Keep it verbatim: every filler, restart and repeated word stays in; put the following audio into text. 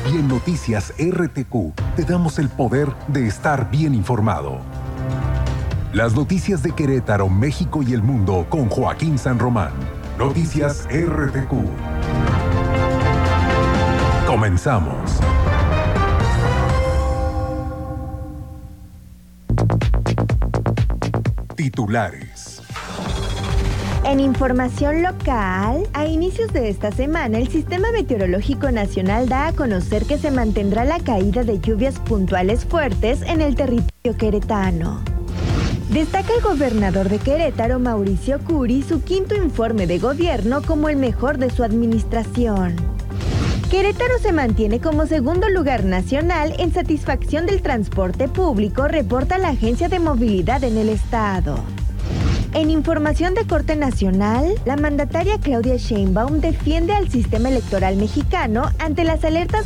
y en Noticias R T Q te damos el poder de estar bien informado. Las noticias de Querétaro, México y el mundo con Joaquín San Román. Noticias R T Q. Comenzamos. Titulares. En información local, a inicios de esta semana, el Sistema Meteorológico Nacional da a conocer que se mantendrá la caída de lluvias puntuales fuertes en el territorio queretano. Destaca el gobernador de Querétaro, Mauricio Curi, su quinto informe de gobierno como el mejor de su administración. Querétaro se mantiene como segundo lugar nacional en satisfacción del transporte público, reporta la Agencia de Movilidad en el estado. En información de corte nacional, la mandataria Claudia Sheinbaum defiende al sistema electoral mexicano ante las alertas